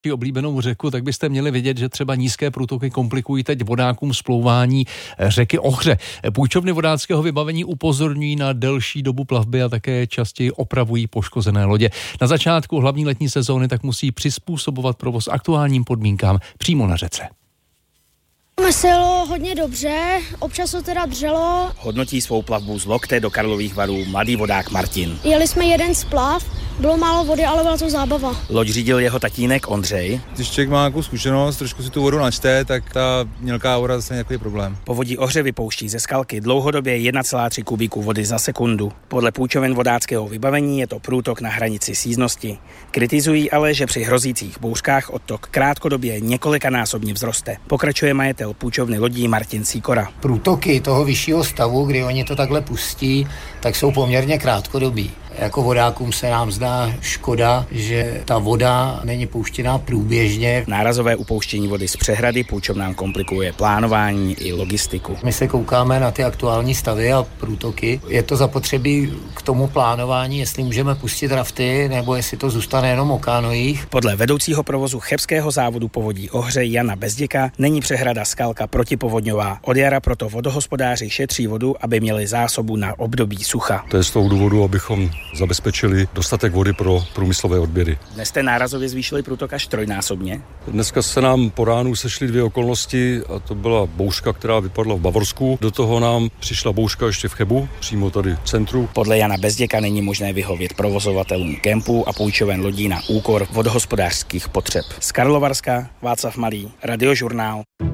oblíbenou řeku, tak byste měli vědět, že třeba nízké průtoky komplikují teď vodákům splouvání řeky Ohře. Půjčovny vodáckého vybavení upozorňují na delší dobu plavby a také častěji opravují poškozené lodě. Na začátku hlavní letní sezóny tak musí přizpůsobovat provoz aktuálním podmínkám přímo na řece. Se jelo hodně dobře, občas to teda drželo. Hodnotí svou plavbu z Lokte do Karlových Varů mladý vodák Martin. Jeli jsme jeden splav, bylo málo vody, ale byla to zábava. Loď řídil jeho tatínek Ondřej. Když člověk má nějakou zkušenost, trošku si tu vodu načte, tak ta mělká voda zase nějaký problém. Povodí Ohře vypouští ze skalky dlouhodobě 1,3 kubíku vody za sekundu. Podle půjčoven vodáckého vybavení je to průtok na hranici síznosti. Kritizují ale, že při hrozících bouřkách odtok krátkodobě několikanásobně vzroste. Pokračuje majitel půjčovny lodí Martin Sýkora. Průtoky toho vyššího stavu, kdy oni to takhle pustí, tak jsou poměrně krátkodobí. Jako vodákům se nám zdá škoda, že ta voda není pouštěná průběžně. Nárazové upouštění vody z přehrady půjčovnám komplikuje plánování i logistiku. My se koukáme na ty aktuální stavy a průtoky. Je to zapotřebí k tomu plánování, jestli můžeme pustit rafty, nebo jestli to zůstane jenom o kánojích. Podle vedoucího provozu chebského závodu povodí Ohře Jana Bezděka není přehrada Skalka protipovodňová. Od jara proto vodohospodáři šetří vodu, aby měli zásobu na období sucha. To je z toho důvodu, abychom zabezpečili dostatek vody pro průmyslové odběry. Dnes jste nárazově zvýšili průtok až trojnásobně. Dneska se nám po ránu sešly dvě okolnosti a to byla bouřka, která vypadla v Bavorsku. Do toho nám přišla bouřka ještě v Chebu, přímo tady v centru. Podle Jana Bezděka není možné vyhovět provozovatelům kempů a půjčoven lodí na úkor vodohospodářských potřeb. Z Karlovarska Václav Malý, Radiožurnál.